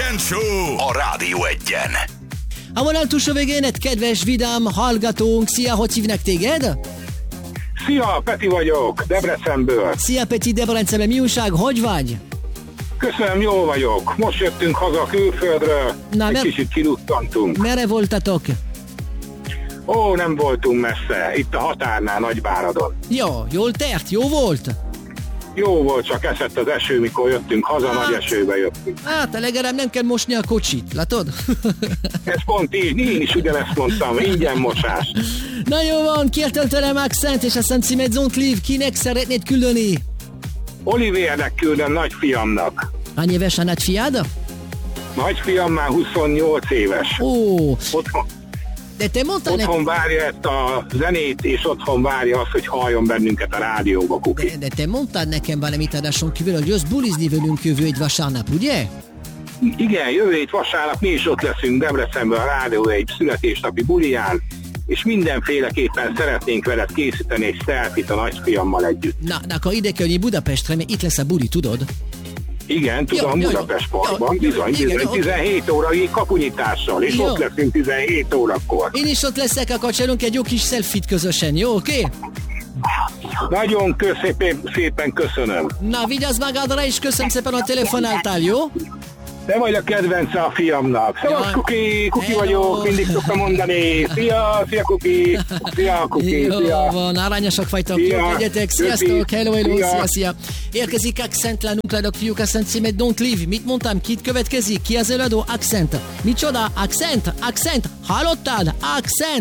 Accent Show a Rádió Egyen. A vonal túlsó végén egy kedves, vidám hallgatónk. Szia, hogy hívnak téged? Szia, Peti vagyok, Debrecenből. Szia Peti, Debrecenben, mi újság, hogy vagy? Köszönöm, jól vagyok. Most jöttünk haza külföldről, egy kicsit kiluttantunk. Merre voltatok? Ó, nem voltunk messze, itt a határnál, Nagyváradon. Jó, jól tért, jó volt? Jó volt, csak esett az eső, mikor jöttünk haza, nagy esőbe jöttünk. Hát, legalább nem kell mosni a kocsit, látod? Ez pont így, én is ugyanezt mondtam, ingyen mosás. Na jó van, kértem tőlem Accent, és aztán címet Don't Leave, kinek szeretnéd küldeni? Olivérnek küldöm, nagyfiamnak. Hány éves a nagyfiad? Nagyfiam már 28 éves. Ó, Otthon, de te mondtál otthon várja ezt a zenét, és otthon várja azt, hogy halljon bennünket a rádióba, Kuki. de te mondtad nekem valamit adáson kívül, hogy jössz bulizni velünk jövő egy vasárnap, ugye? Igen, jövő hét vasárnap mi is ott leszünk Debrecenben a Rádió egy születésnapi buliján, és mindenféleképpen szeretnénk veled készíteni egy selfie-t a nagyfiammal együtt. Na, akkor ide kell jönni Budapestre, mert itt lesz a buli, tudod? Igen, tudom, Budapest Parkban, bizony, 17 órai kapunyitással, és ott leszünk 17 órakor. Én is ott leszek, akkor csinálunk egy jó kis selfie-t közösen, jó, oké? Nagyon szépen köszönöm. Na, vigyázz magadra, és köszönöm szépen, a telefonáltál, jó? Te vagy a kedvence a fiamnak. Szevasz, Kuki, Kuki vagyok, mindig szoktam mondani. Szia Kuki, szia Kuki, jó szia. Van, arányosak vagytok, jó, egyetek, sziasztok, hello, szia. Érkezik Accent, lánunk, fiúk, Accent címet Don't Leave. Mit mondtam, kit következik? Ki az előadó? Accent. Micsoda? Accent, hallottad? Accent.